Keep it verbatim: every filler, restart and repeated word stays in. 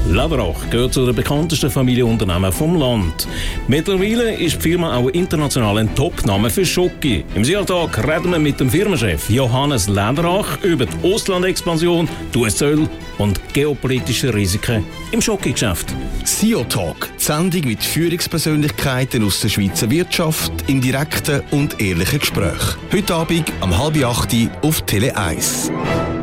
Lederach gehört zu den bekanntesten Familienunternehmen vom Land. Mittlerweile ist die Firma auch international ein Topname für Schoki. Im Sion-Tag reden wir mit dem Firmenchef Johannes Lederach über die Auslandexpansion, die U S-Zölle und geopolitische Risiken im Schoki-Geschäft. Sion-Talk, die Sendung mit Führungspersönlichkeiten aus der Schweizer Wirtschaft in direkten und ehrlichen Gesprächen. Heute Abend um halb acht auf Tele eins.